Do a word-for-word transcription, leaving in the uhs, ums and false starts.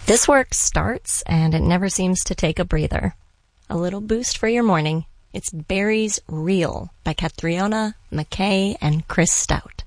This work starts and it never seems to take a breather. A little boost for your morning. It's Barry's Real by Catriona McKay and Chris Stout.